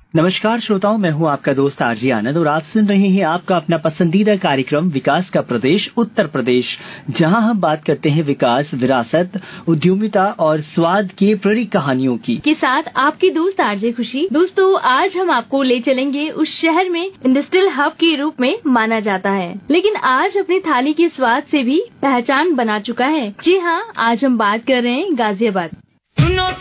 नमस्कार श्रोताओं, मैं हूं आपका दोस्त आरजे आनंद और आप सुन रहे हैं आपका अपना पसंदीदा कार्यक्रम विकास का प्रदेश उत्तर प्रदेश, जहां हम बात करते हैं विकास, विरासत, उद्यमिता और स्वाद की प्रेरक कहानियों की के साथ आपकी दोस्त आरजे खुशी। दोस्तों, आज हम आपको ले चलेंगे उस शहर में इंडस्ट्रियल हब के रूप में माना जाता है, लेकिन आज अपनी थाली के स्वाद से भी पहचान बना चुका है। जी हाँ, आज हम बात कर रहे हैं गाजियाबाद।